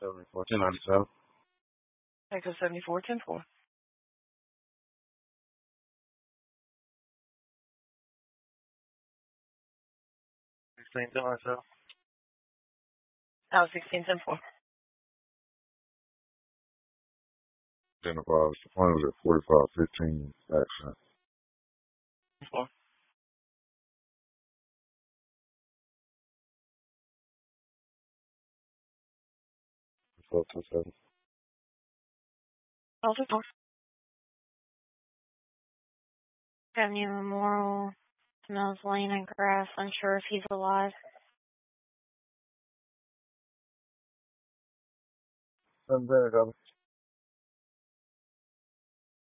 74, 1097. Echo 74, 10-4. 16, 1097. Oh, 16, 10-4. Identifies the plane was at 4515 accent. 4. 427. Oh, 4. Avenue Memorial, smells Lane and grass, unsure if he's alive. I'm there,